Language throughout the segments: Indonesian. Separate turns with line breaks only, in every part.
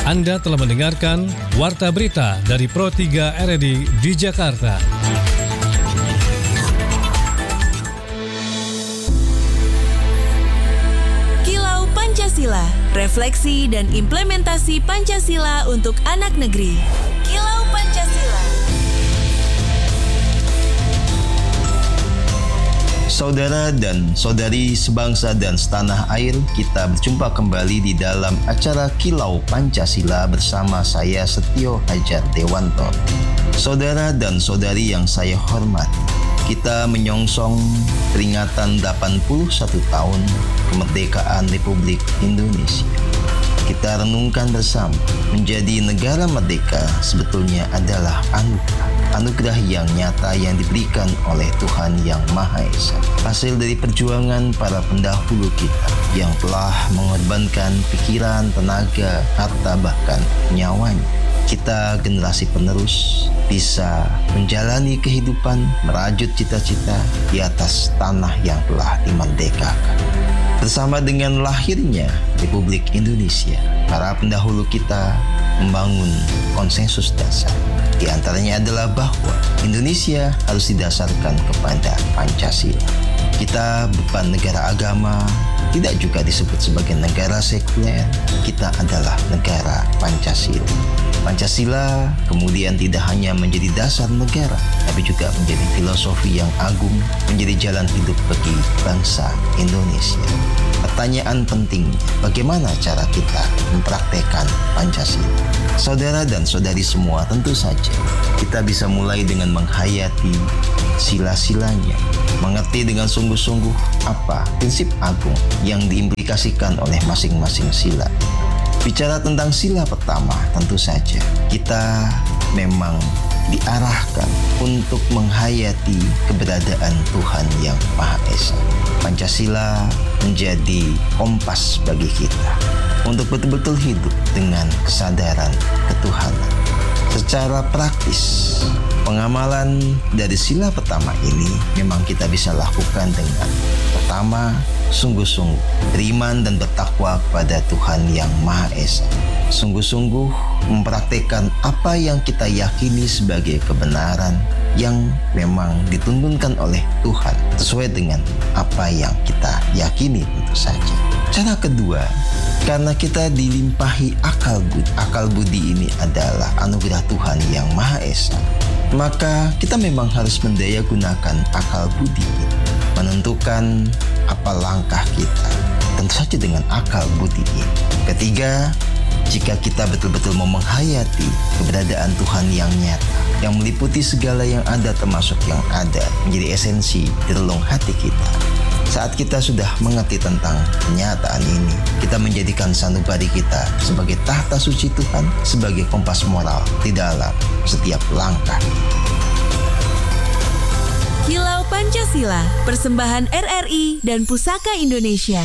Anda telah mendengarkan Warta Berita dari Pro 3 RRI di Jakarta.
Kilau Pancasila, refleksi dan implementasi Pancasila untuk anak negeri. Kilau Pancasila.
Saudara dan saudari sebangsa dan setanah air, kita berjumpa kembali di dalam acara Kilau Pancasila bersama saya Setio Hajar Dewanto. Saudara dan saudari yang saya hormati, kita menyongsong peringatan 81 tahun kemerdekaan Republik Indonesia. Kita renungkan bersama, menjadi negara merdeka sebetulnya adalah anugerah yang nyata yang diberikan oleh Tuhan Yang Maha Esa. Hasil dari perjuangan para pendahulu kita yang telah mengorbankan pikiran, tenaga, harta, bahkan nyawanya. Kita generasi penerus bisa menjalani kehidupan, merajut cita-cita di atas tanah yang telah dimerdekakan. Bersama dengan lahirnya Republik Indonesia, para pendahulu kita membangun konsensus dasar. Di antaranya adalah bahwa Indonesia harus didasarkan kepada Pancasila. Kita bukan negara agama, tidak juga disebut sebagai negara sekuler. Kita adalah negara Pancasila. Pancasila kemudian tidak hanya menjadi dasar negara, tapi juga menjadi filosofi yang agung, menjadi jalan hidup bagi bangsa Indonesia. Pertanyaan pentingnya, bagaimana cara kita mempraktekkan Pancasila? Saudara dan saudari semua, tentu saja kita bisa mulai dengan menghayati sila-silanya, mengerti dengan sungguh-sungguh apa prinsip agung yang diimplikasikan oleh masing-masing sila. Bicara tentang sila pertama, tentu saja kita memang diarahkan untuk menghayati keberadaan Tuhan Yang Maha Esa. Pancasila menjadi kompas bagi kita untuk betul-betul hidup dengan kesadaran ketuhanan. Secara praktis, pengamalan dari sila pertama ini memang kita bisa lakukan dengan pertama, sungguh-sungguh beriman dan bertakwa kepada Tuhan Yang Maha Esa. Sungguh-sungguh mempraktekkan apa yang kita yakini sebagai kebenaran yang memang dituntunkan oleh Tuhan sesuai dengan apa yang kita yakini tentu saja. Cara kedua, karena kita dilimpahi akal budi ini adalah anugerah Tuhan Yang Maha Esa, maka kita memang harus mendaya gunakan akal budi ini, menentukan apa langkah kita, tentu saja dengan akal budi ini. Ketiga, jika kita betul-betul mau menghayati keberadaan Tuhan yang nyata, yang meliputi segala yang ada termasuk yang ada, menjadi esensi di relung hati kita. Saat kita sudah mengerti tentang kenyataan ini, kita menjadikan sanubari kita sebagai tahta suci Tuhan, sebagai kompas moral di dalam setiap langkah.
Kilau Pancasila, persembahan RRI dan Pusaka Indonesia.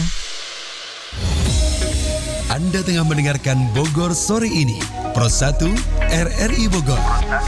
Anda tengah mendengarkan Bogor Sore ini, Pro 1 RRI Bogor.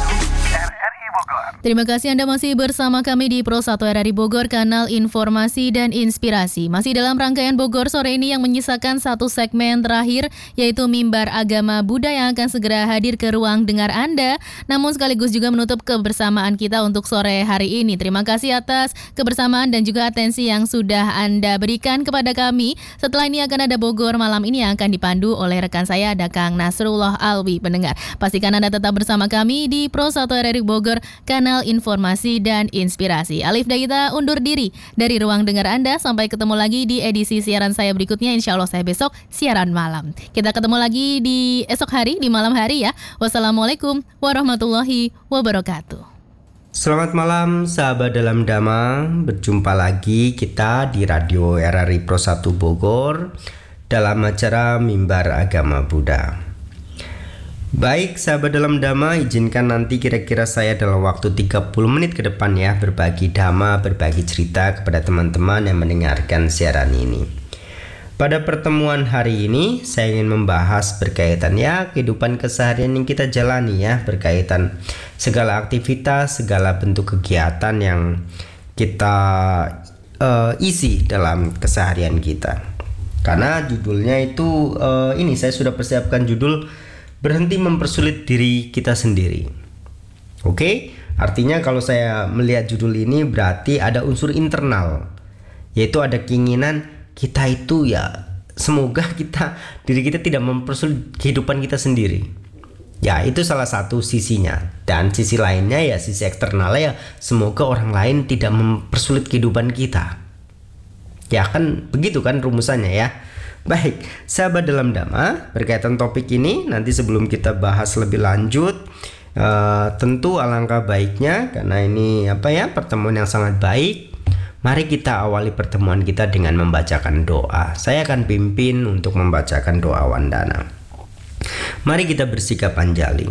Terima kasih Anda masih bersama kami di Pro 1 RRI Bogor, kanal informasi dan inspirasi. Masih dalam rangkaian Bogor Sore ini yang menyisakan satu segmen terakhir, yaitu Mimbar Agama Buddha yang akan segera hadir ke ruang dengar Anda, namun sekaligus juga menutup kebersamaan kita untuk sore hari ini. Terima kasih atas kebersamaan dan juga atensi yang sudah Anda berikan kepada kami. Setelah ini akan ada Bogor Malam ini yang akan dipandu oleh rekan saya, ada Kang Nasrullah Alwi. Pendengar, pastikan Anda tetap bersama kami di Pro 1 RRI Bogor, kanal informasi dan inspirasi. Alif Daita undur diri dari ruang dengar Anda. Sampai ketemu lagi di edisi siaran saya berikutnya. Insya Allah saya besok siaran malam. Kita ketemu lagi di esok hari, di malam hari ya. Wassalamualaikum warahmatullahi wabarakatuh.
Selamat malam sahabat dalam Dhamma. Berjumpa lagi kita di Radio RRI Pro 1 Bogor dalam acara Mimbar Agama Buddha. Baik sahabat dalam Dhamma, izinkan nanti kira-kira saya dalam waktu 30 menit ke depan ya berbagi Dhamma, berbagi cerita kepada teman-teman yang mendengarkan siaran ini. Pada pertemuan hari ini saya ingin membahas berkaitan ya kehidupan keseharian yang kita jalani ya, berkaitan segala aktivitas, segala bentuk kegiatan yang kita isi dalam keseharian kita. Karena judulnya itu ini saya sudah persiapkan judul berhenti mempersulit diri kita sendiri. Oke, artinya kalau saya melihat judul ini berarti ada unsur internal, yaitu ada keinginan kita itu ya semoga diri kita tidak mempersulit kehidupan kita sendiri. Ya, itu salah satu sisinya. Dan sisi lainnya ya, sisi eksternalnya ya, semoga orang lain tidak mempersulit kehidupan kita. Ya kan, begitu kan rumusannya ya. Baik, sahabat dalam Dhamma, berkaitan topik ini, nanti sebelum kita bahas lebih lanjut, tentu alangkah baiknya, karena ini pertemuan yang sangat baik, mari kita awali pertemuan kita dengan membacakan doa. Saya akan pimpin untuk membacakan doa Wandana. Mari kita bersikap anjali.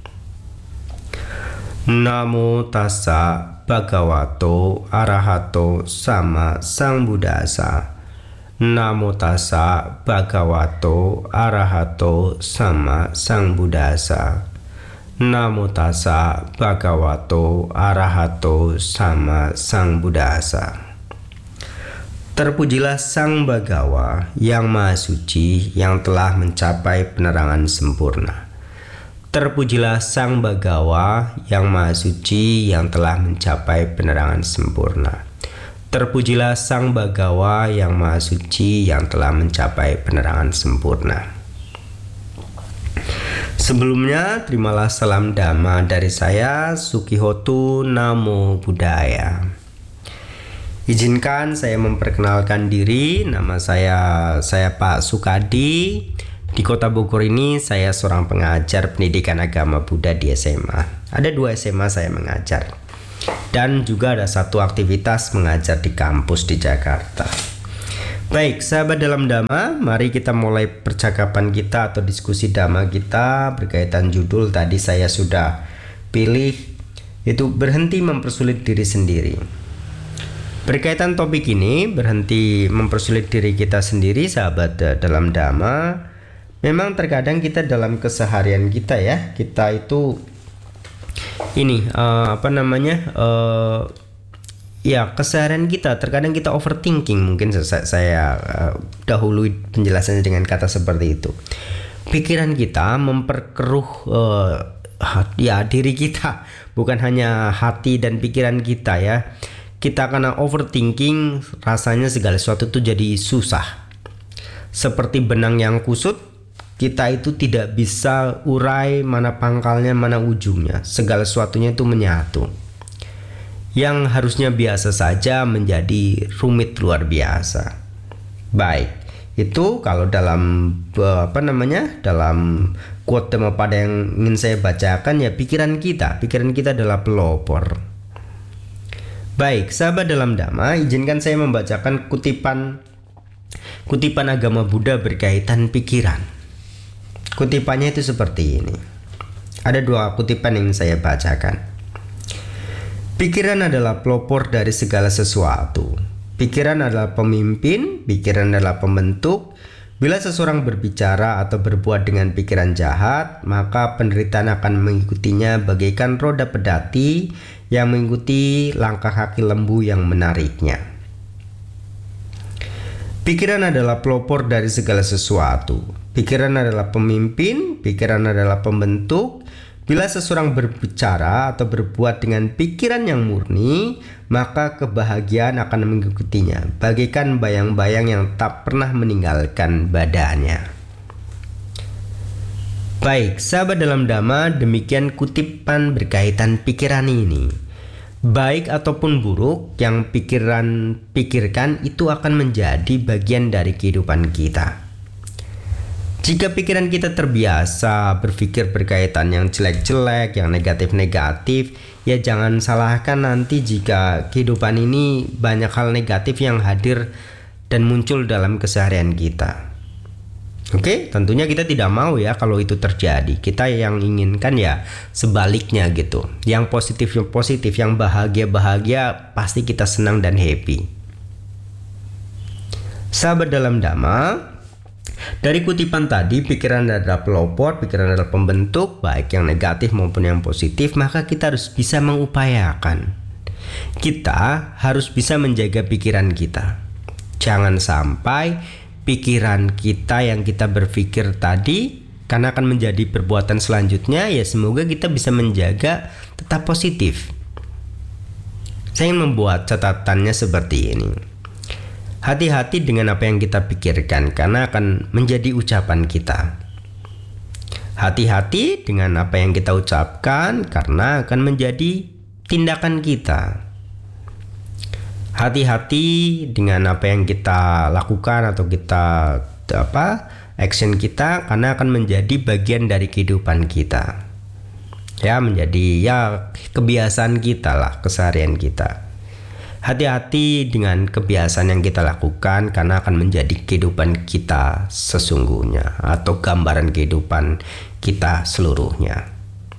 Namo tassa bhagavato arahato sama sambuddhassa. Namo tassa bhagavato arahato sama sambuddhassa. Namo tassa bhagavato arahato sama sambuddhassa. Terpujilah Sang Bhagawa yang Maha Suci yang telah mencapai penerangan sempurna. Terpujilah Sang Bhagawa yang Maha Suci yang telah mencapai penerangan sempurna. Terpujilah Sang Bhagawa yang Maha Suci yang telah mencapai penerangan sempurna. Sebelumnya, terimalah salam Dhamma dari saya, Sukihotu Namo Buddhaya. Izinkan saya memperkenalkan diri. Nama saya Pak Sukadi. Di Kota Bogor ini saya seorang pengajar pendidikan agama Buddha di SMA. Ada 2 SMA saya mengajar. Dan juga ada 1 aktivitas mengajar di kampus di Jakarta. Baik, sahabat dalam Dhamma, mari kita mulai percakapan kita atau diskusi Dhamma kita berkaitan judul tadi saya sudah pilih, yaitu berhenti mempersulit diri sendiri. Berkaitan topik ini, berhenti mempersulit diri kita sendiri, sahabat dalam Dhamma. Memang terkadang kita dalam keseharian kita ya, kita itu keseharian kita terkadang kita overthinking. Mungkin saya dahului penjelasannya dengan kata seperti itu. Pikiran kita memperkeruh diri kita, bukan hanya hati dan pikiran kita ya. Kita karena overthinking, rasanya segala sesuatu itu jadi susah. Seperti benang yang kusut, kita itu tidak bisa urai mana pangkalnya, mana ujungnya. Segala sesuatunya itu menyatu. Yang harusnya biasa saja menjadi rumit luar biasa. Baik, itu kalau dalam dalam quote Dhammapada yang ingin saya bacakan ya, pikiran kita adalah pelopor. Baik, sahabat dalam Dhamma, izinkan saya membacakan kutipan agama Buddha berkaitan pikiran. Kutipannya itu seperti ini. Ada 2 kutipan yang saya bacakan. Pikiran adalah pelopor dari segala sesuatu. Pikiran adalah pemimpin, pikiran adalah pembentuk. Bila seseorang berbicara atau berbuat dengan pikiran jahat, maka penderitaan akan mengikutinya bagaikan roda pedati yang mengikuti langkah kaki lembu yang menariknya. Pikiran adalah pelopor dari segala sesuatu. Pikiran adalah pemimpin, pikiran adalah pembentuk. Bila seseorang berbicara atau berbuat dengan pikiran yang murni, maka kebahagiaan akan mengikutinya, bagaikan bayang-bayang yang tak pernah meninggalkan badannya. Baik, sahabat dalam Dhamma, demikian kutipan berkaitan pikiran ini. Baik ataupun buruk, yang pikiran pikirkan itu akan menjadi bagian dari kehidupan kita. Jika pikiran kita terbiasa berpikir berkaitan yang jelek-jelek, yang negatif-negatif, ya jangan salahkan nanti jika kehidupan ini banyak hal negatif yang hadir dan muncul dalam keseharian kita. Oke, tentunya kita tidak mau ya kalau itu terjadi. Kita yang inginkan ya sebaliknya gitu. Yang positif, yang bahagia pasti kita senang dan happy. Sahabat dalam Dhamma, dari kutipan tadi, pikiran adalah pelopor, pikiran adalah pembentuk, baik yang negatif maupun yang positif, maka kita harus bisa mengupayakan. Kita harus bisa menjaga pikiran kita. Jangan sampai pikiran kita yang kita berpikir tadi karena akan menjadi perbuatan selanjutnya, ya semoga kita bisa menjaga tetap positif. Saya ingin membuat catatannya seperti ini. Hati-hati dengan apa yang kita pikirkan karena akan menjadi ucapan kita. Hati-hati dengan apa yang kita ucapkan karena akan menjadi tindakan kita. Hati-hati dengan apa yang kita lakukan atau kita action kita karena akan menjadi bagian dari kehidupan kita. Ya, menjadi kebiasaan kita lah, keseharian kita. Hati-hati dengan kebiasaan yang kita lakukan karena akan menjadi kehidupan kita sesungguhnya atau gambaran kehidupan kita seluruhnya.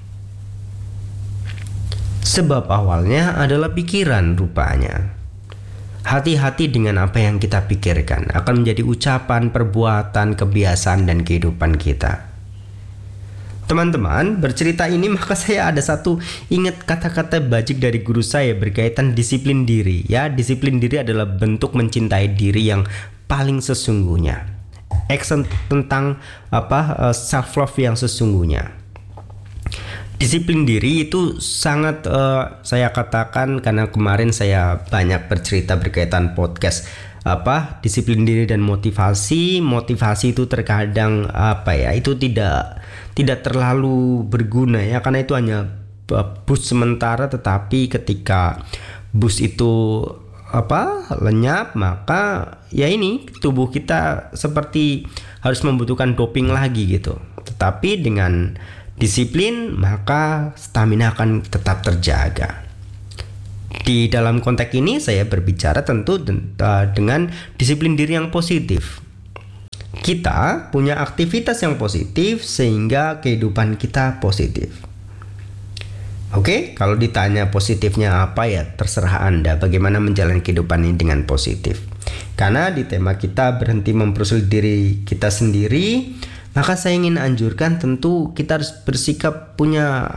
Sebab awalnya adalah pikiran rupanya. Hati-hati dengan apa yang kita pikirkan akan menjadi ucapan, perbuatan, kebiasaan, dan kehidupan kita. Teman-teman, bercerita ini maka saya ada ingat kata-kata bajik dari guru saya berkaitan disiplin diri. Ya, disiplin diri adalah bentuk mencintai diri yang paling sesungguhnya. Action tentang self love yang sesungguhnya. Disiplin diri itu sangat saya katakan karena kemarin saya banyak bercerita berkaitan podcast disiplin diri dan motivasi. Motivasi itu terkadang itu tidak terlalu berguna ya, karena itu hanya boost sementara, tetapi ketika boost itu lenyap, maka ya ini tubuh kita seperti harus membutuhkan doping lagi gitu. Tetapi dengan disiplin maka stamina akan tetap terjaga. Di dalam konteks ini saya berbicara tentu dengan disiplin diri yang positif. Kita punya aktivitas yang positif sehingga kehidupan kita positif. Oke, kalau ditanya positifnya apa, ya terserah Anda bagaimana menjalani kehidupan ini dengan positif. Karena di tema kita berhenti mempersulit diri kita sendiri, maka saya ingin anjurkan tentu kita harus bersikap punya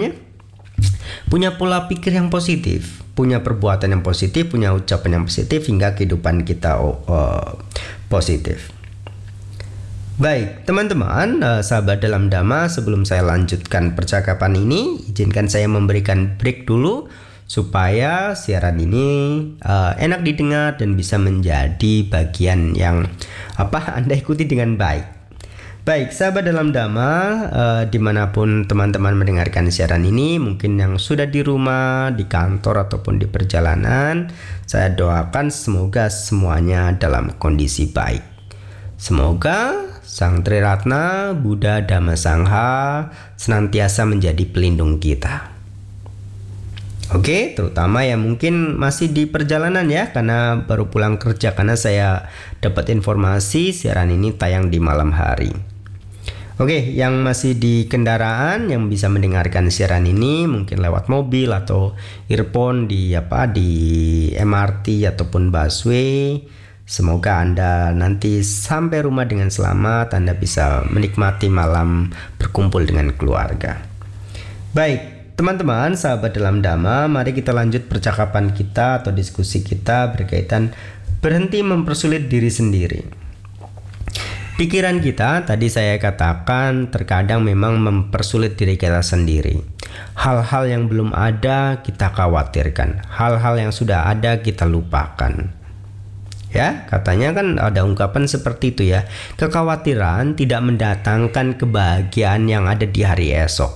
pola pikir yang positif, punya perbuatan yang positif, punya ucapan yang positif hingga kehidupan kita positif. Baik, teman-teman, sahabat dalam Dhamma, sebelum saya lanjutkan percakapan ini, izinkan saya memberikan break dulu supaya siaran ini enak didengar dan bisa menjadi bagian yang Anda ikuti dengan baik. Baik, sahabat dalam Dhamma, dimanapun teman-teman mendengarkan siaran ini, mungkin yang sudah di rumah, di kantor, ataupun di perjalanan, saya doakan semoga semuanya dalam kondisi baik. Semoga Sang Triratna, Buddha, Dhamma, Sangha senantiasa menjadi pelindung kita. Oke, terutama yang mungkin masih di perjalanan ya, karena baru pulang kerja, karena saya dapat informasi siaran ini tayang di malam hari. Oke, yang masih di kendaraan yang bisa mendengarkan siaran ini mungkin lewat mobil atau earphone di MRT ataupun busway. Semoga Anda nanti sampai rumah dengan selamat, Anda bisa menikmati malam berkumpul dengan keluarga. Baik, teman-teman, sahabat dalam Dhamma, mari kita lanjut percakapan kita atau diskusi kita berkaitan berhenti mempersulit diri sendiri. Pikiran kita, tadi saya katakan, terkadang memang mempersulit diri kita sendiri. Hal-hal yang belum ada kita khawatirkan, hal-hal yang sudah ada kita lupakan. Ya, katanya kan ada ungkapan seperti itu ya. Kekhawatiran tidak mendatangkan kebahagiaan yang ada di hari esok.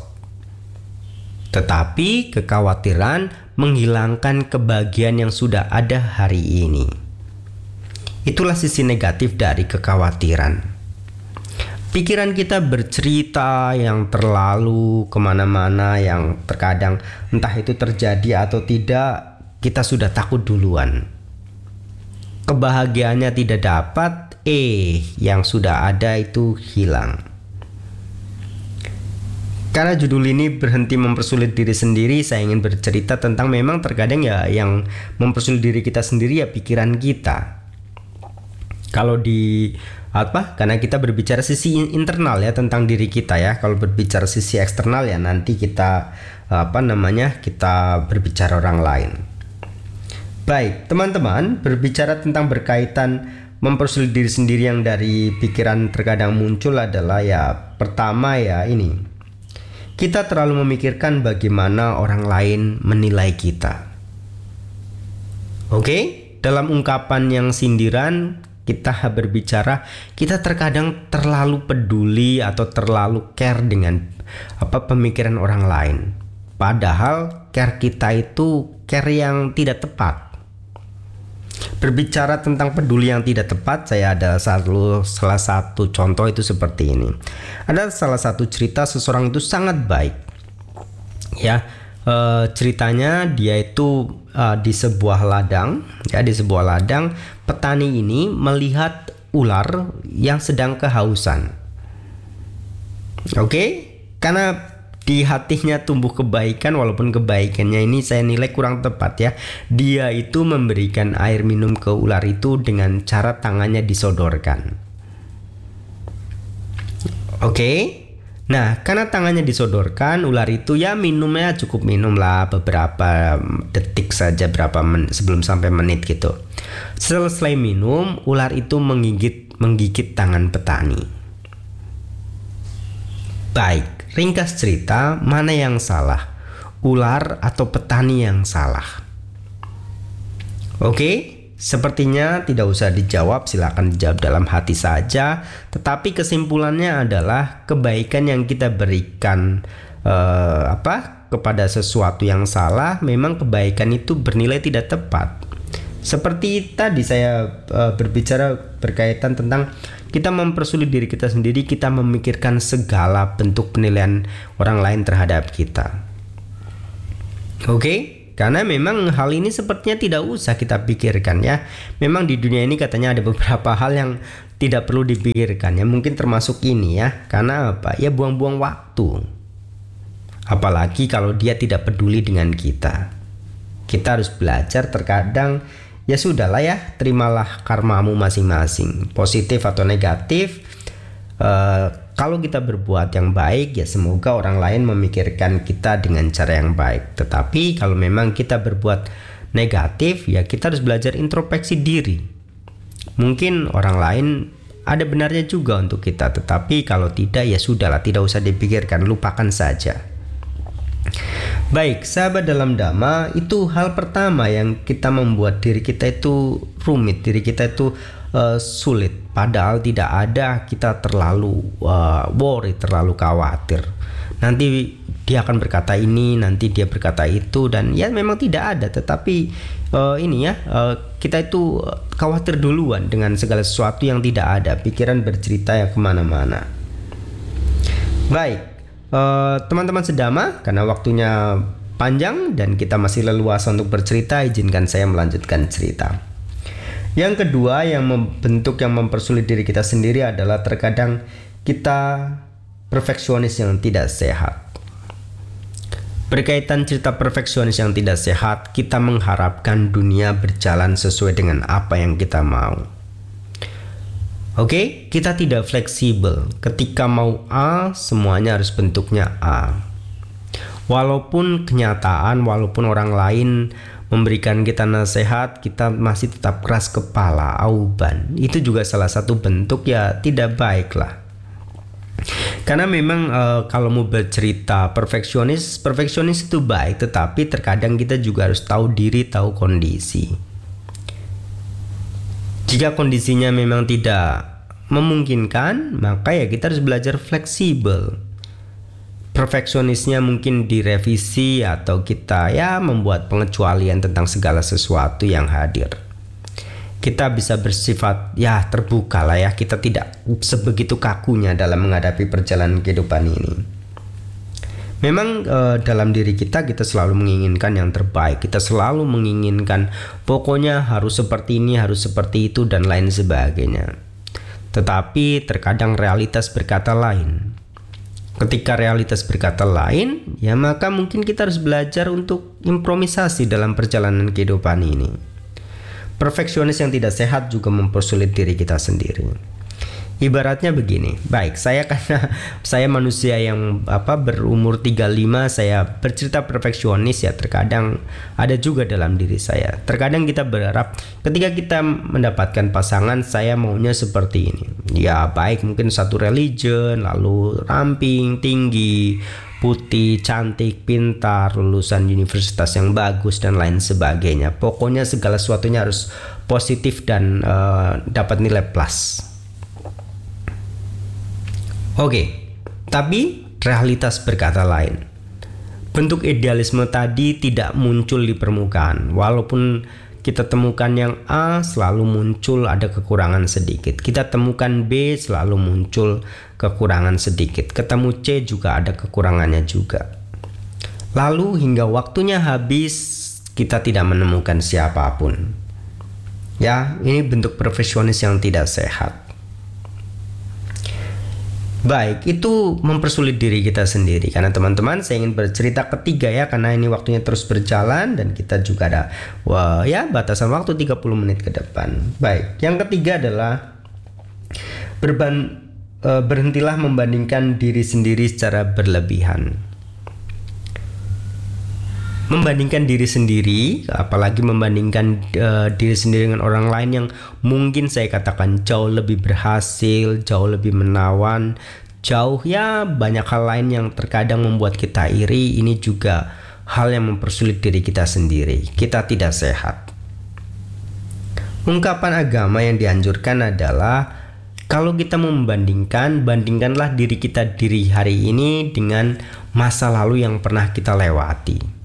Tetapi kekhawatiran menghilangkan kebahagiaan yang sudah ada hari ini. Itulah sisi negatif dari kekhawatiran. Pikiran kita bercerita yang terlalu kemana-mana, yang terkadang entah itu terjadi atau tidak, kita sudah takut duluan. Kebahagiaannya tidak dapat, yang sudah ada itu hilang. Karena judul ini berhenti mempersulit diri sendiri, saya ingin bercerita tentang memang terkadang ya yang mempersulit diri kita sendiri ya pikiran kita. Kalau karena kita berbicara sisi internal ya tentang diri kita ya. Kalau berbicara sisi eksternal ya nanti kita kita berbicara orang lain. Baik, teman-teman, berbicara tentang berkaitan mempersulit diri sendiri yang dari pikiran terkadang muncul adalah ya pertama ya ini, kita terlalu memikirkan bagaimana orang lain menilai kita. Oke, dalam ungkapan yang sindiran kita berbicara, kita terkadang terlalu peduli atau terlalu care dengan pemikiran orang lain. Padahal care kita itu care yang tidak tepat. Berbicara tentang peduli yang tidak tepat, saya ada salah satu contoh itu seperti ini. Ada salah satu cerita seseorang itu sangat baik. Ya, ceritanya dia itu di sebuah ladang, petani ini melihat ular yang sedang kehausan. Oke, karena di hatinya tumbuh kebaikan, walaupun kebaikannya ini saya nilai kurang tepat ya. Dia itu memberikan air minum ke ular itu dengan cara tangannya disodorkan. Oke. Nah, karena tangannya disodorkan, ular itu ya minumnya cukup minum lah beberapa detik saja, sebelum sampai menit gitu. Selesai minum, ular itu menggigit tangan petani. Baik. Ringkas cerita, mana yang salah? Ular atau petani yang salah? Oke, sepertinya tidak usah dijawab, silakan dijawab dalam hati saja. Tetapi kesimpulannya adalah kebaikan yang kita berikan kepada sesuatu yang salah, memang kebaikan itu bernilai tidak tepat. Seperti tadi saya berbicara berkaitan tentang kita mempersulit diri kita sendiri, kita memikirkan segala bentuk penilaian orang lain terhadap kita. Oke, karena memang hal ini sepertinya tidak usah kita pikirkan ya. Memang di dunia ini katanya ada beberapa hal yang tidak perlu dipikirkan ya. Mungkin termasuk ini ya. Karena apa? Ya buang-buang waktu. Apalagi kalau dia tidak peduli dengan kita. Kita harus belajar terkadang ya sudahlah ya, terimalah karmamu masing-masing, positif atau negatif. Kalau kita berbuat yang baik ya semoga orang lain memikirkan kita dengan cara yang baik. Tetapi kalau memang kita berbuat negatif ya kita harus belajar introspeksi diri. Mungkin orang lain ada benarnya juga untuk kita, tetapi kalau tidak ya sudahlah, tidak usah dipikirkan, lupakan saja. Baik, sahabat dalam Dhamma, itu hal pertama yang kita membuat diri kita itu rumit, diri kita itu sulit. Padahal tidak ada, kita terlalu worry, terlalu khawatir. Nanti dia akan berkata ini, nanti dia berkata itu, dan ya memang tidak ada. Tetapi kita itu khawatir duluan dengan segala sesuatu yang tidak ada. Pikiran bercerita ya kemana-mana. Baik. Teman-teman sedama, karena waktunya panjang dan kita masih leluasa untuk bercerita, izinkan saya melanjutkan cerita. Yang kedua yang mempersulit diri kita sendiri adalah terkadang kita perfeksionis yang tidak sehat. Berkaitan cerita perfeksionis yang tidak sehat, kita mengharapkan dunia berjalan sesuai dengan apa yang kita mau. Oke, kita tidak fleksibel. Ketika mau A, semuanya harus bentuknya A. Walaupun kenyataan, walaupun orang lain memberikan kita nasihat, kita masih tetap keras kepala, auban. Itu juga salah satu bentuk ya tidak baik lah. Karena memang kalau mau bercerita perfeksionis itu baik, tetapi terkadang kita juga harus tahu diri, tahu kondisi. Jika kondisinya memang tidak memungkinkan, maka ya kita harus belajar fleksibel. Perfeksionisnya mungkin direvisi atau kita ya membuat pengecualian tentang segala sesuatu yang hadir. Kita bisa bersifat ya terbuka lah ya, kita tidak sebegitu kakunya dalam menghadapi perjalanan kehidupan ini. Memang dalam diri kita selalu menginginkan yang terbaik. Kita selalu menginginkan pokoknya harus seperti ini, harus seperti itu dan lain sebagainya. Tetapi terkadang realitas berkata lain. Ketika realitas berkata lain, ya maka mungkin kita harus belajar untuk improvisasi dalam perjalanan kehidupan ini. Perfeksionis yang tidak sehat juga mempersulit diri kita sendiri. Ibaratnya begini, baik, saya karena saya manusia yang berumur 35, saya bercerita perfeksionis ya, terkadang ada juga dalam diri saya. Terkadang kita berharap ketika kita mendapatkan pasangan, saya maunya seperti ini. Ya baik, mungkin satu religion, lalu ramping, tinggi, putih, cantik, pintar, lulusan universitas yang bagus dan lain sebagainya. Pokoknya segala sesuatunya harus positif dan dapat nilai plus. Oke, tapi realitas berkata lain. Bentuk idealisme tadi tidak muncul di permukaan. Walaupun kita temukan yang A, selalu muncul ada kekurangan sedikit. Kita temukan B, selalu muncul kekurangan sedikit. Ketemu C juga ada kekurangannya juga. Lalu hingga waktunya habis, kita tidak menemukan siapapun. Ya, ini bentuk perfeksionis yang tidak sehat. Baik, itu mempersulit diri kita sendiri. Karena teman-teman, saya ingin bercerita ketiga ya, karena ini waktunya terus berjalan dan kita juga ada batasan waktu 30 menit ke depan. Baik, yang ketiga adalah berhentilah membandingkan diri sendiri secara berlebihan. Membandingkan diri sendiri, apalagi membandingkan diri sendiri dengan orang lain yang mungkin saya katakan jauh lebih berhasil, jauh lebih menawan, banyak hal lain yang terkadang membuat kita iri. Ini juga hal yang mempersulit diri kita sendiri. Kita tidak sehat. Ungkapan agama yang dianjurkan adalah kalau kita membandingkan, bandingkanlah diri kita diri hari ini dengan masa lalu yang pernah kita lewati.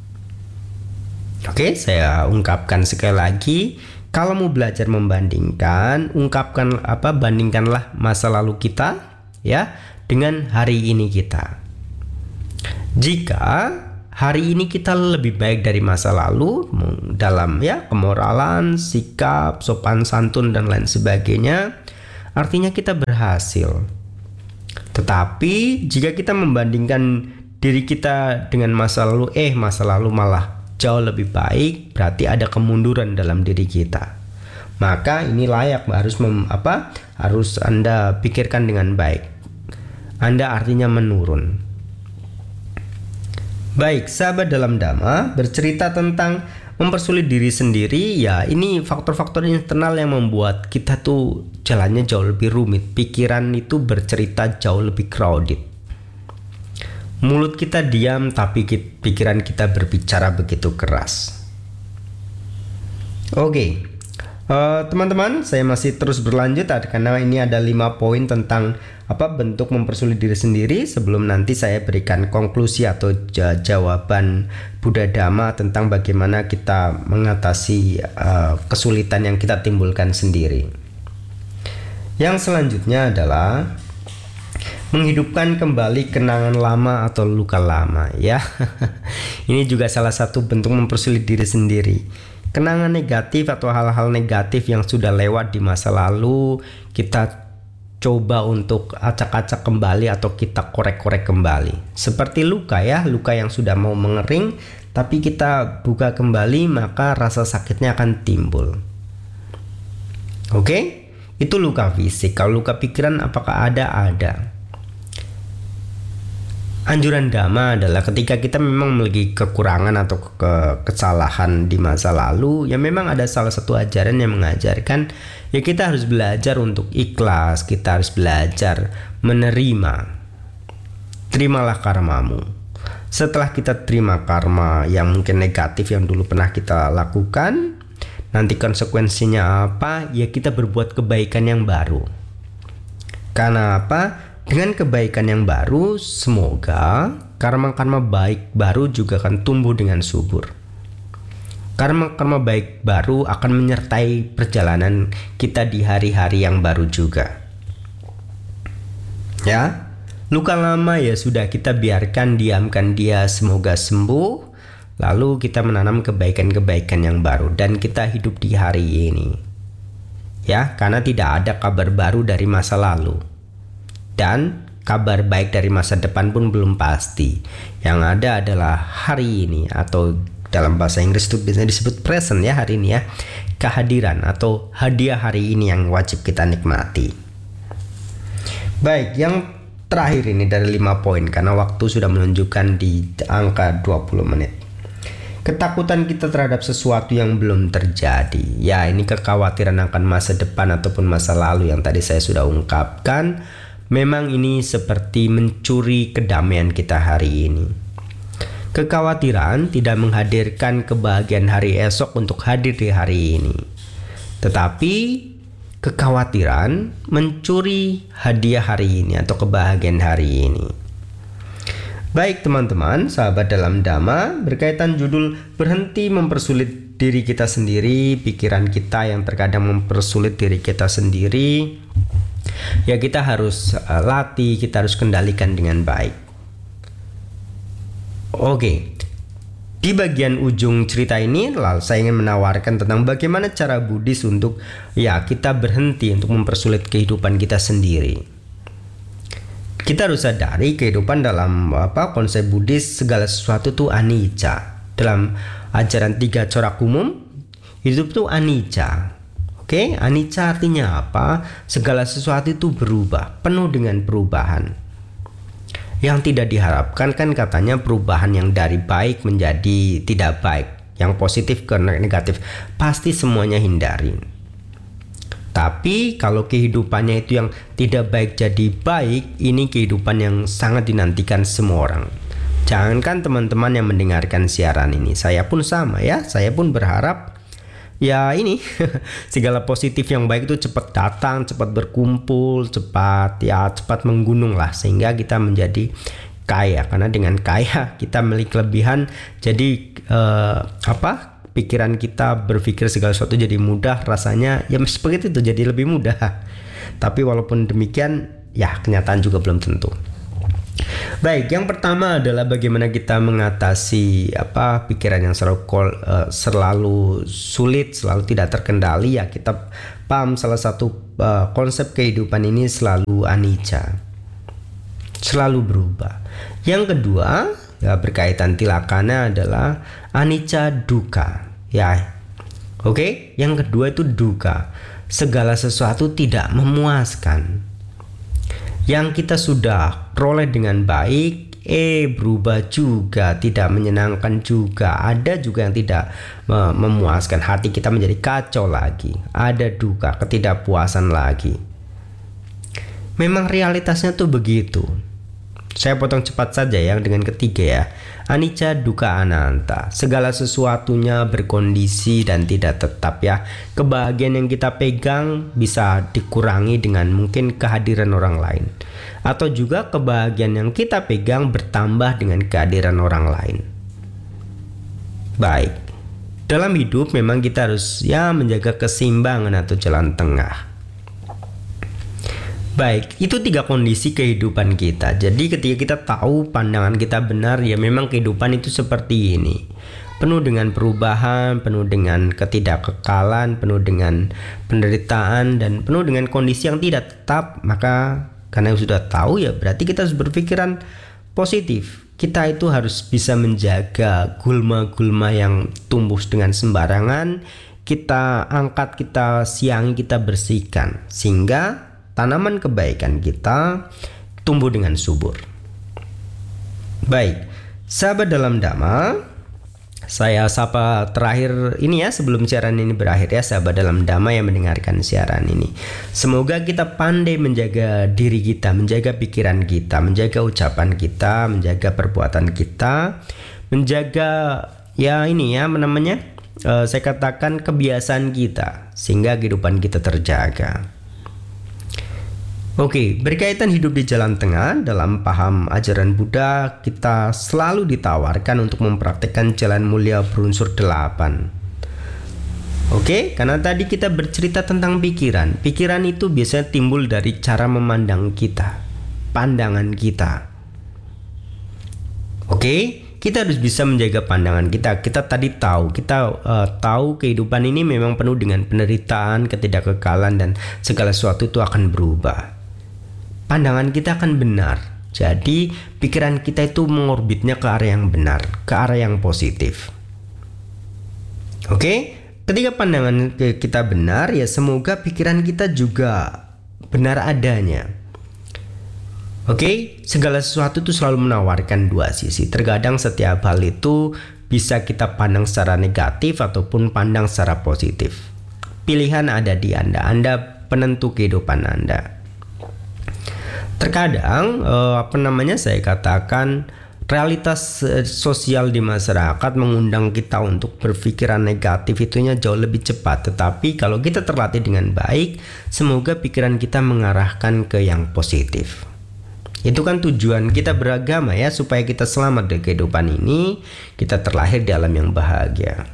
Oke, saya ungkapkan sekali lagi. Kalau mau belajar membandingkan, bandingkanlah masa lalu kita ya dengan hari ini kita. Jika hari ini kita lebih baik dari masa lalu dalam kemoralan, sikap, sopan santun dan lain sebagainya, artinya kita berhasil. Tetapi jika kita membandingkan diri kita dengan masa lalu, masa lalu malah jauh lebih baik, berarti ada kemunduran dalam diri kita. Maka ini layak harus Anda pikirkan dengan baik. Anda artinya menurun. Baik, sahabat dalam Dhamma bercerita tentang mempersulit diri sendiri. Ya, ini faktor-faktor internal yang membuat kita tuh jalannya jauh lebih rumit. Pikiran itu bercerita jauh lebih crowded. Mulut kita diam, tapi pikiran kita berbicara begitu keras. Oke, teman-teman, saya masih terus berlanjut karena ini ada 5 poin tentang bentuk mempersulit diri sendiri. Sebelum nanti saya berikan konklusi atau jawaban Buddha Dhamma tentang bagaimana kita mengatasi kesulitan yang kita timbulkan sendiri. Yang selanjutnya adalah menghidupkan kembali kenangan lama atau luka lama ya. Ini juga salah satu bentuk mempersulit diri sendiri. Kenangan negatif atau hal-hal negatif yang sudah lewat di masa lalu, kita coba untuk acak-acak kembali atau kita korek-korek kembali. Seperti luka yang sudah mau mengering, tapi kita buka kembali, maka rasa sakitnya akan timbul. Oke? Itu luka fisik. Kalau luka pikiran apakah ada? Ada. Anjuran Dhamma adalah ketika kita memang memiliki kekurangan atau kesalahan di masa lalu, ya memang ada salah satu ajaran yang mengajarkan ya kita harus belajar untuk ikhlas, kita harus belajar menerima. Terimalah karmamu. Setelah kita terima karma yang mungkin negatif yang dulu pernah kita lakukan, nanti konsekuensinya apa? Ya kita berbuat kebaikan yang baru. Karena apa? Dengan kebaikan yang baru, semoga karma-karma baik baru juga akan tumbuh dengan subur. Karma-karma baik baru akan menyertai perjalanan kita di hari-hari yang baru juga. Ya, luka lama ya sudah, kita biarkan, diamkan dia, semoga sembuh. Lalu kita menanam kebaikan-kebaikan yang baru dan kita hidup di hari ini. Ya, karena tidak ada kabar baru dari masa lalu. Dan kabar baik dari masa depan pun belum pasti. Yang ada adalah hari ini, atau dalam bahasa Inggris itu biasanya disebut present ya, hari ini ya. Kehadiran atau hadiah hari ini yang wajib kita nikmati. Baik, yang terakhir ini dari 5 poin karena waktu sudah menunjukkan di angka 20 menit. Ketakutan kita terhadap sesuatu yang belum terjadi. Ya, ini kekhawatiran akan masa depan ataupun masa lalu yang tadi saya sudah ungkapkan. Memang ini seperti mencuri kedamaian kita hari ini. Kekhawatiran tidak menghadirkan kebahagiaan hari esok untuk hadir di hari ini. Tetapi kekhawatiran mencuri hadiah hari ini atau kebahagiaan hari ini. Baik teman-teman, sahabat dalam Dhamma, berkaitan judul berhenti mempersulit diri kita sendiri, pikiran kita yang terkadang mempersulit diri kita sendiri. Ya, kita harus latih, kita harus kendalikan dengan baik. Oke. Di bagian ujung cerita ini, saya ingin menawarkan tentang bagaimana cara Buddhis untuk kita berhenti untuk mempersulit kehidupan kita sendiri. Kita harus sadari kehidupan dalam konsep Buddhis, segala sesuatu itu anicca. Dalam ajaran 3 corak umum, hidup itu anicca. Oke, anicca artinya apa? Segala sesuatu itu berubah, penuh dengan perubahan. Yang tidak diharapkan kan katanya perubahan yang dari baik menjadi tidak baik, yang positif ke negatif, pasti semuanya hindarin. Tapi kalau kehidupannya itu yang tidak baik jadi baik, ini kehidupan yang sangat dinantikan semua orang. Jangankan teman-teman yang mendengarkan siaran ini, saya pun sama ya, saya pun berharap ini segala positif yang baik itu cepat datang, cepat berkumpul, cepat menggunung lah, sehingga kita menjadi kaya. Karena dengan kaya kita memiliki kelebihan, jadi pikiran kita berpikir segala sesuatu jadi mudah, rasanya ya seperti itu, jadi lebih mudah. Tapi walaupun demikian, ya kenyataan juga belum tentu. Baik, yang pertama adalah bagaimana kita mengatasi pikiran yang selalu sulit, selalu tidak terkendali. Ya, kita paham salah satu konsep kehidupan ini selalu anicca, selalu berubah. Yang kedua, berkaitan tilakana adalah anicca dukkha. Yang kedua itu dukkha. Segala sesuatu tidak memuaskan. Yang kita sudah peroleh dengan baik, berubah juga, tidak menyenangkan juga. Ada juga yang tidak memuaskan, hati kita menjadi kacau lagi. Ada dukkha, ketidakpuasan lagi. Memang realitasnya tuh begitu. Saya potong cepat saja yang dengan ketiga ya. Anicca dukkha anatta. Segala sesuatunya berkondisi dan tidak tetap ya. Kebahagiaan yang kita pegang bisa dikurangi dengan mungkin kehadiran orang lain. Atau juga kebahagiaan yang kita pegang bertambah dengan kehadiran orang lain. Baik. Dalam hidup memang kita harus menjaga keseimbangan atau jalan tengah. Baik, itu 3 kondisi kehidupan kita. Jadi ketika kita tahu pandangan kita benar, ya memang kehidupan itu seperti ini. Penuh dengan perubahan, penuh dengan ketidakkekalan, penuh dengan penderitaan, dan penuh dengan kondisi yang tidak tetap. Maka karena sudah tahu ya berarti kita harus berpikiran positif. Kita itu harus bisa menjaga gulma-gulma yang tumbuh dengan sembarangan. Kita angkat, kita siangi, kita bersihkan. Sehingga tanaman kebaikan kita tumbuh dengan subur. Baik, sahabat dalam Dhamma, saya sapa terakhir ini ya sebelum siaran ini berakhir ya, sahabat dalam Dhamma yang mendengarkan siaran ini. Semoga kita pandai menjaga diri kita, menjaga pikiran kita, menjaga ucapan kita, menjaga perbuatan kita, menjaga saya katakan kebiasaan kita, sehingga kehidupan kita terjaga. Oke, berkaitan hidup di jalan tengah, dalam paham ajaran Buddha, kita selalu ditawarkan untuk mempraktikkan jalan mulia berunsur 8. Oke, karena tadi kita bercerita tentang pikiran. Pikiran itu biasanya timbul dari cara memandang kita, pandangan kita. Oke, kita harus bisa menjaga pandangan kita. Kita tadi tahu, tahu kehidupan ini memang penuh dengan penderitaan, ketidakkekalan, dan segala sesuatu itu akan berubah. Pandangan kita akan benar. Jadi pikiran kita itu mengorbitnya ke arah yang benar, ke arah yang positif. Oke, ketika pandangan kita benar, ya semoga pikiran kita juga benar adanya. Oke, segala sesuatu itu selalu menawarkan dua sisi. Terkadang setiap hal itu bisa kita pandang secara negatif ataupun pandang secara positif. Pilihan ada di Anda penentu kehidupan Anda. Terkadang saya katakan realitas sosial di masyarakat mengundang kita untuk berpikiran negatif itunya jauh lebih cepat. Tetapi kalau kita terlatih dengan baik, semoga pikiran kita mengarahkan ke yang positif. Itu kan tujuan kita beragama ya, supaya kita selamat dari kehidupan ini, kita terlahir di alam yang bahagia.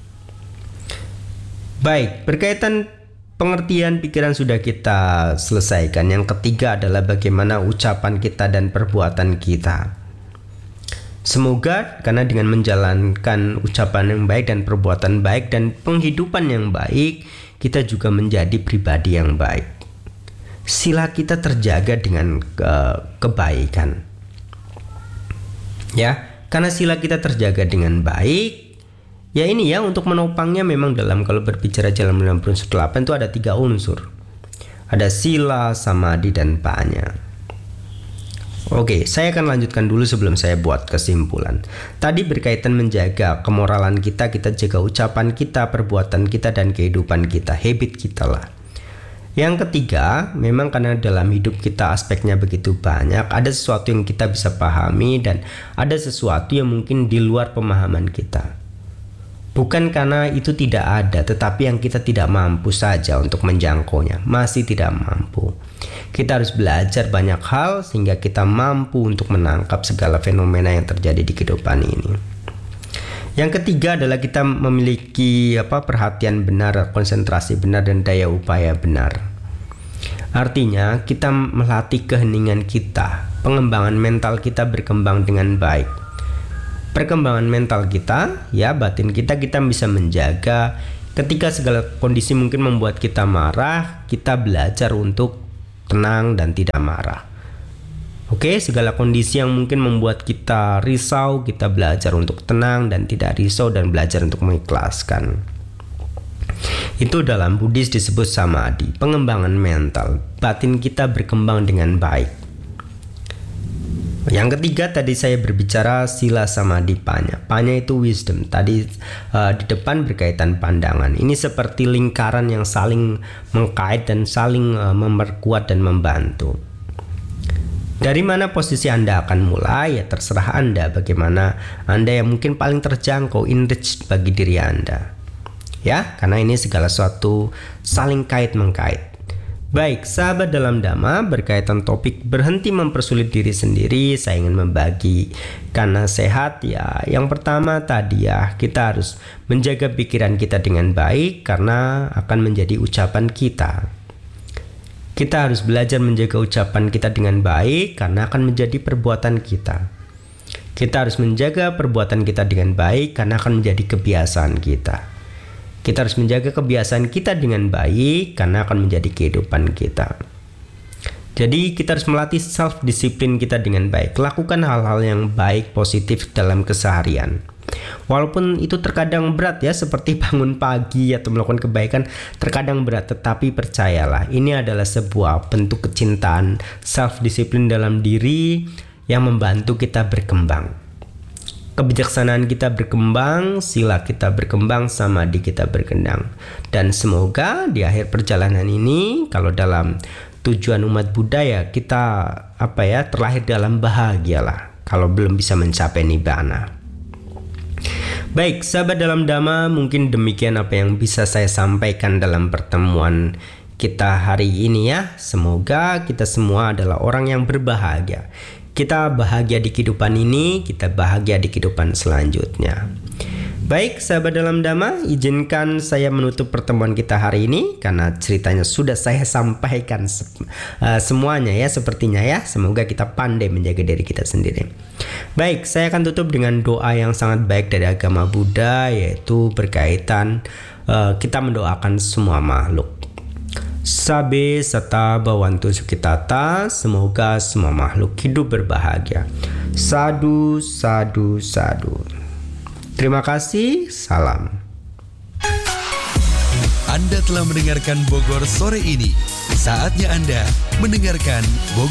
Baik, berkaitan pengertian pikiran sudah kita selesaikan. Yang ketiga adalah bagaimana ucapan kita dan perbuatan kita. Semoga karena dengan menjalankan ucapan yang baik dan perbuatan baik dan penghidupan yang baik, kita juga menjadi pribadi yang baik. Sila kita terjaga dengan kebaikan. Ya, karena sila kita terjaga dengan baik, ya ini ya untuk menopangnya memang kalau berbicara dalam unsur 8 itu ada 3 unsur. Ada sila, samadhi, dan panya. Oke, saya akan lanjutkan dulu sebelum saya buat kesimpulan. Tadi berkaitan menjaga kemoralan kita jaga ucapan kita, perbuatan kita, dan kehidupan kita, habit kita lah. Yang ketiga, memang karena dalam hidup kita aspeknya begitu banyak, ada sesuatu yang kita bisa pahami dan ada sesuatu yang mungkin di luar pemahaman kita. Bukan karena itu tidak ada, tetapi yang kita tidak mampu saja untuk menjangkaunya, masih tidak mampu. Kita harus belajar banyak hal sehingga kita mampu untuk menangkap segala fenomena yang terjadi di kehidupan ini. Yang ketiga adalah kita memiliki perhatian benar, konsentrasi benar, dan daya upaya benar. Artinya kita melatih keheningan kita, pengembangan mental kita berkembang dengan baik. Perkembangan mental kita, ya batin kita bisa menjaga ketika segala kondisi mungkin membuat kita marah, kita belajar untuk tenang dan tidak marah. Oke, segala kondisi yang mungkin membuat kita risau, kita belajar untuk tenang dan tidak risau dan belajar untuk mengikhlaskan. Itu dalam Buddhis disebut samadhi, pengembangan mental. Batin kita berkembang dengan baik. Yang ketiga tadi saya berbicara sila, samadhi, panya. Panya itu wisdom. Tadi di depan berkaitan pandangan. Ini seperti lingkaran yang saling mengkait dan saling memperkuat dan membantu. Dari mana posisi Anda akan mulai? Ya terserah Anda, bagaimana Anda yang mungkin paling terjangkau, enriched bagi diri Anda. Ya, karena ini segala sesuatu saling kait-mengkait. Baik, sahabat dalam Dhamma, berkaitan topik berhenti mempersulit diri sendiri, saya ingin membagi karena sehat ya. Yang pertama tadi ya, kita harus menjaga pikiran kita dengan baik karena akan menjadi ucapan kita. Kita harus belajar menjaga ucapan kita dengan baik karena akan menjadi perbuatan kita. Kita harus menjaga perbuatan kita dengan baik karena akan menjadi kebiasaan kita. Kita harus menjaga kebiasaan kita dengan baik karena akan menjadi kehidupan kita. Jadi kita harus melatih self-disiplin kita dengan baik. Lakukan hal-hal yang baik, positif dalam keseharian. Walaupun itu terkadang berat ya, seperti bangun pagi atau melakukan kebaikan terkadang berat, tetapi percayalah ini adalah sebuah bentuk kecintaan, self-disiplin dalam diri yang membantu kita berkembang. Kebijaksanaan kita berkembang, sila kita berkembang, samadhi kita berkembang. Dan semoga di akhir perjalanan ini, kalau dalam tujuan umat Buddha ya kita terlahir dalam bahagia lah, kalau belum bisa mencapai nibbana. Baik, sahabat dalam Dhamma, mungkin demikian apa yang bisa saya sampaikan dalam pertemuan kita hari ini ya. Semoga kita semua adalah orang yang berbahagia. Kita bahagia di kehidupan ini, kita bahagia di kehidupan selanjutnya. Baik, sahabat dalam Dhamma, izinkan saya menutup pertemuan kita hari ini karena ceritanya sudah saya sampaikan semuanya ya, sepertinya ya. Semoga kita pandai menjaga diri kita sendiri. Baik, saya akan tutup dengan doa yang sangat baik dari agama Buddha, yaitu berkaitan kita mendoakan semua makhluk. Sabe sata bhavantu sukhitata, semoga semua makhluk hidup berbahagia. Sadu, sadu, sadu. Terima kasih, salam.
Anda telah mendengarkan Bogor sore ini. Saatnya Anda mendengarkan Bogor